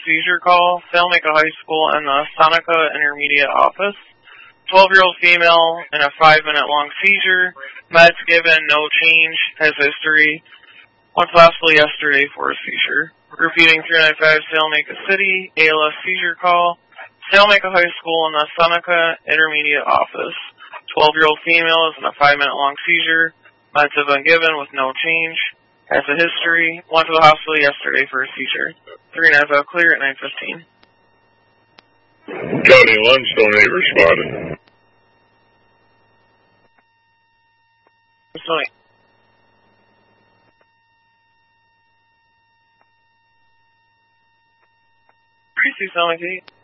seizure call, Salemaker High School and the Seneca Intermediate Office. 12-year-old female in a 5-minute-long seizure. Meds given, no change, has history. Went to the hospital yesterday for a seizure. Repeating 395 Salemaker City, ALS seizure call, Salemaker High School and the Seneca Intermediate Office. 12-year-old female is in a 5-minute-long seizure. Meds have been given with no change. Has a history. Went to the hospital yesterday for a seizure. 395 clear at 9:15. County Limestone 8 responded. Tracy, Salemaker 8.